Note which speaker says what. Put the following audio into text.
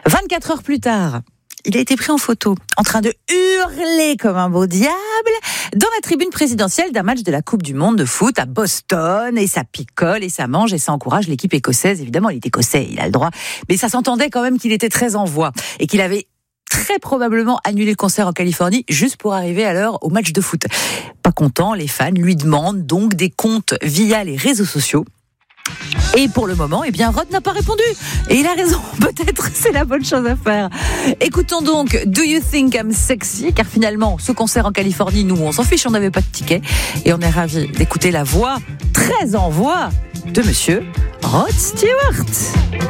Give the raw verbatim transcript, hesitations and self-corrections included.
Speaker 1: vingt-quatre heures plus tard, il a été pris en photo, en train de hurler comme un beau diable, dans la tribune présidentielle d'un match de la Coupe du Monde de foot à Boston, et ça picole, et ça mange, et ça encourage l'équipe écossaise. Évidemment, il est écossais, il a le droit, mais ça s'entendait quand même qu'il était très en voix, et qu'il avait très probablement annulé le concert en Californie, juste pour arriver à l'heure au match de foot. Pas content, les fans lui demandent donc des comptes via les réseaux sociaux. Et pour le moment, eh bien, Rod n'a pas répondu. Et il a raison, peut-être c'est la bonne chose à faire. Écoutons donc Do You Think I'm Sexy, car finalement, ce concert en Californie, nous, on s'en fiche, on n'avait pas de ticket. Et on est ravis d'écouter la voix, très en voix, de monsieur Rod Stewart.